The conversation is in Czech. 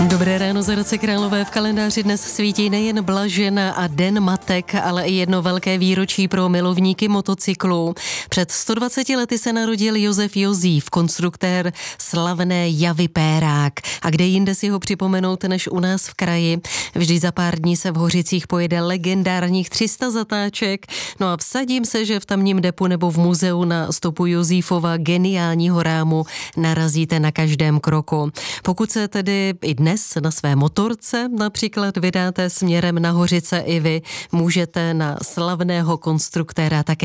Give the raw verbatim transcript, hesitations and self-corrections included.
Dobré ráno z Hradce Králové. V kalendáři dnes svítí nejen Blažena a Den matek, ale i jedno velké výročí pro milovníky motocyklů. Před sto dvaceti lety se narodil Josef Jozíf, konstruktér slavné Javy Pérák. A kde jinde si ho připomenout než u nás v kraji. Vždy za pár dní se v Hořicích pojede legendárních tři sta zatáček. No a vsadím se, že v tamním depu nebo v muzeu na stopu Jozífova geniálního rámu narazíte na každém kroku. Pokud se tedy i dnes na své motorce například vydáte směrem na Hořice i vy, můžete na slavného konstruktéra také